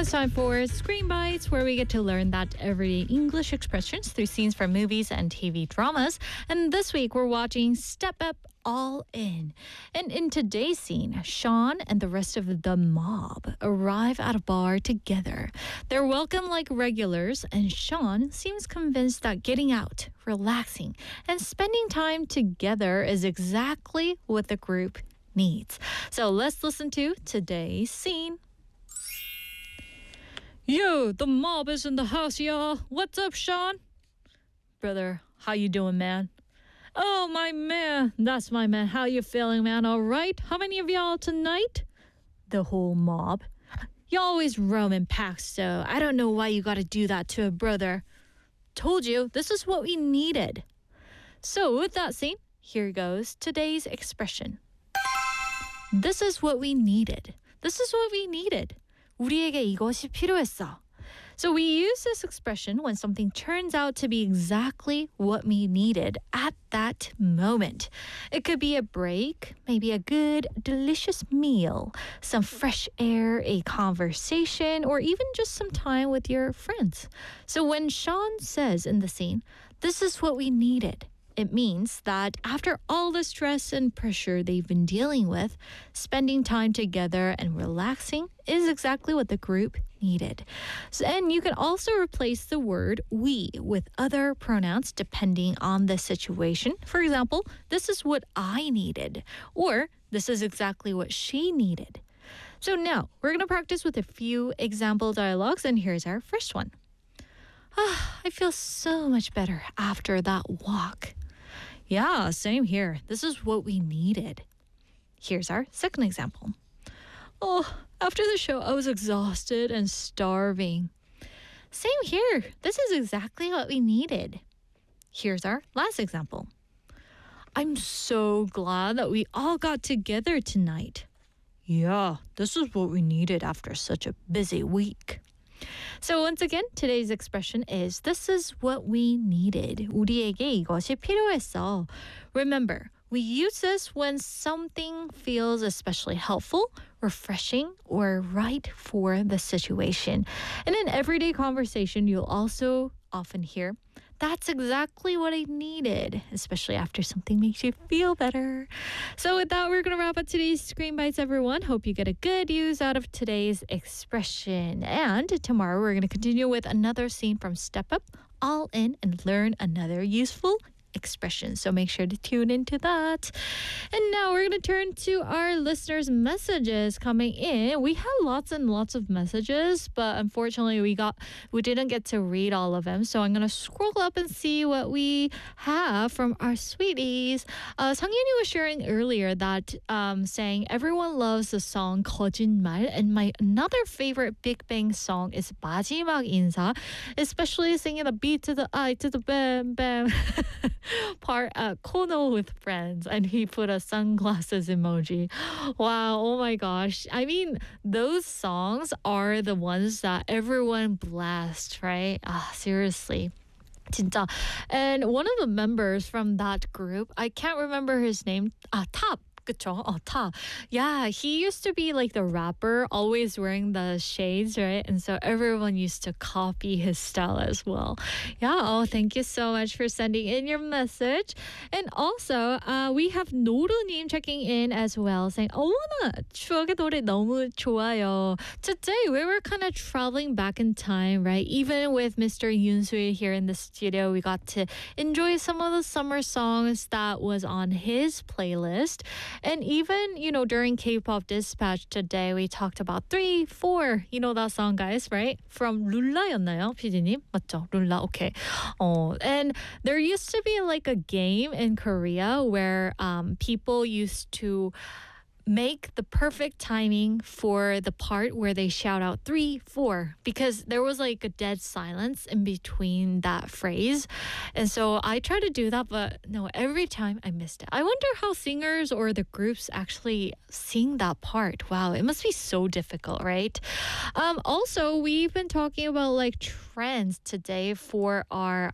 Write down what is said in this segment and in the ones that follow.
it's time for Screen Bites, where we get to learn that everyday English expressions through scenes from movies and TV dramas. And this week, we're watching Step Up All In. And in today's scene, Sean and the rest of the mob arrive at a bar together. They're welcome like regulars, and Sean seems convinced that getting out, relaxing, and spending time together is exactly what the group needs. So let's listen to today's scene. Yo, the mob is in the house, y'all. What's up, Sean? Brother, how you doing, man? Oh, my man. That's my man. How you feeling, man? All right? How many of y'all tonight? The whole mob. You always roam in packs, so I don't know why you gotta do that to a brother. Told you, this is what we needed. So with that scene, here goes today's expression. This is what we needed. This is what we needed. 우리에게 이것이 필요했어. So we use this expression when something turns out to be exactly what we needed at that moment. It could be a break, maybe a good, delicious meal, some fresh air, a conversation, or even just some time with your friends. So when Sean says in the scene, this is what we needed, it means that after all the stress and pressure they've been dealing with, spending time together and relaxing is exactly what the group needed. And you can also replace the word we with other pronouns depending on the situation. For example, this is what I needed, or this is exactly what she needed. So now we're going to practice with a few example dialogues, and here's our first one. I feel so much better after that walk. Yeah, same here. This is what we needed. Here's our second example. Oh, after the show, I was exhausted and starving. Same here. This is exactly what we needed. Here's our last example. I'm so glad that we all got together tonight. Yeah, this is what we needed after such a busy week. So once again, today's expression is this is what we needed. 우리에게 이것이 필요했어. Remember, we use this when something feels especially helpful, refreshing, or right for the situation. And in everyday conversation, you'll also often hear, that's exactly what I needed, especially after something makes you feel better. So with that, we're going to wrap up today's Screen Bites, everyone. Hope you get a good use out of today's expression. And tomorrow, we're going to continue with another scene from Step Up, All In, and learn another useful expression. So make sure to tune into that. And now we're going to turn to our listeners' messages coming in. We had lots and lots of messages, but unfortunately we didn't get to read all of them. So I'm going to scroll up and see what we have from our sweeties. 상윤이 was sharing earlier that saying everyone loves the song 거짓말, and my another favorite Big Bang song is 마지막 인사, especially singing the B to the I to the bam bam part at Kono with friends, and he put a sunglasses emoji. Wow, oh my gosh. I mean, those songs are the ones that everyone blasts, right? Seriously. 진짜. And one of the members from that group, I can't remember his name, Top. 그쵸? Top. Yeah, he used to be like the rapper, always wearing the shades, right? And so everyone used to copy his style as well. Yeah, thank you so much for sending in your message. And also, we have 노루님 checking in as well, saying, 어머나, 추억의 노래 너무 좋아요. Today, we were kind of traveling back in time, right? Even with Mr. Yoon Soo here in the studio, we got to enjoy some of the summer songs that was on his playlist. And even, during K-pop Dispatch today, we talked about 3, 4. You know that song, guys, right? From 룰라였나요, PD님? 맞죠? 룰라, okay. And there used to be like a game in Korea where people used to make the perfect timing for the part where they shout out 3, 4, because there was like a dead silence in between that phrase. And so I tried to do that, but no, every time I missed it. I wonder how singers or the groups actually sing that part. Wow, it must be so difficult, right? Also, we've been talking about like trends today for our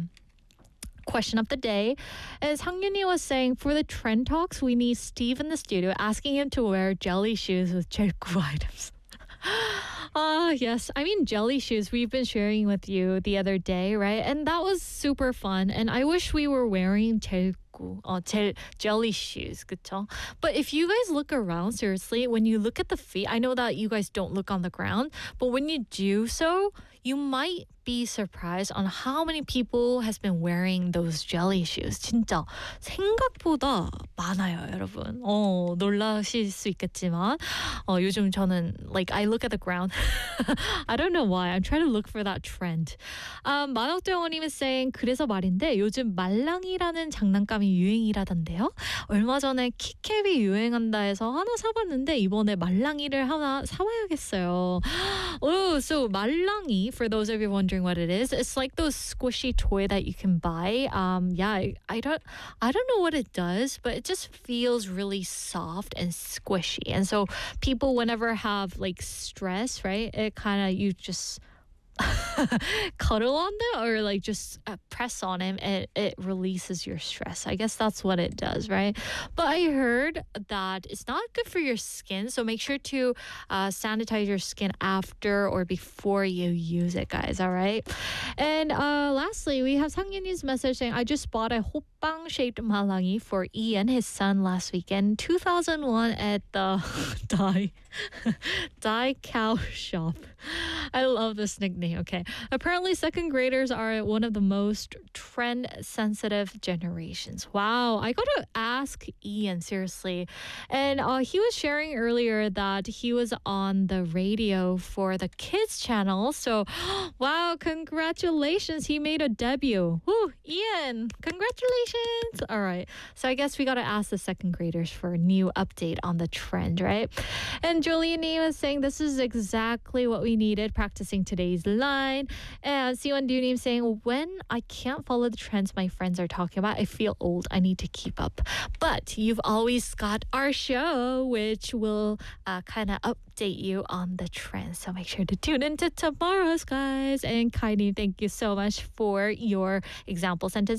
question of the day. As Hangyuni was saying, for the trend talks, we need Steve in the studio asking him to wear jelly shoes with Jeku items. Ah, yes. I mean, jelly shoes, we've been sharing with you the other day, right? And that was super fun. And I wish we were wearing jelly shoes, 그쵸? But if you guys look around, seriously, when you look at the feet, I know that you guys don't look on the ground, but when you do so, you might be surprised on how many people has been wearing those jelly shoes. 진짜 생각보다 많아요, 여러분. 놀라실 수 있겠지만 요즘 저는 like I look at the ground. I don't know why. I'm trying to look for that trend. 만옥대원님 is saying 그래서 말인데 요즘 말랑이라는 장난감이 유행이라던데요. 얼마 전에 키캡이 유행한다 해서 하나 사봤는데 이번에 말랑이를 하나 사봐야겠어요. Oh, so 말랑이, for those of you wondering what it is, it's like those squishy toy that you can buy. Yeah, I don't know what it does, but it just feels really soft and squishy. And so people whenever have like stress, right? It kind of you just cuddle on them or like just press on him and it releases your stress. I guess that's what it does, right? But I heard that it's not good for your skin, so make sure to sanitize your skin after or before you use it, guys. All right. And lastly, we have Sangyun's message saying, I just bought a hoppang shaped malangi for Ian, his son, last weekend, 2001 at the Dai Cow shop. I love this nickname. Okay. Apparently, second graders are one of the most trend sensitive generations. Wow. I got to ask Ian, seriously. And he was sharing earlier that he was on the radio for the kids channel. So, wow, congratulations. He made a debut. Woo, Ian, congratulations. All right. So I guess we got to ask the second graders for a new update on the trend, right? And Julian was saying this is exactly what we needed, practicing today's line. And Siwan Dunim saying, when I can't follow the trends my friends are talking about, I feel old. I need to keep up. But you've always got our show, which will kind of update you on the trends. So make sure to tune into tomorrow's, guys. And Kaini, thank you so much for your example sentences.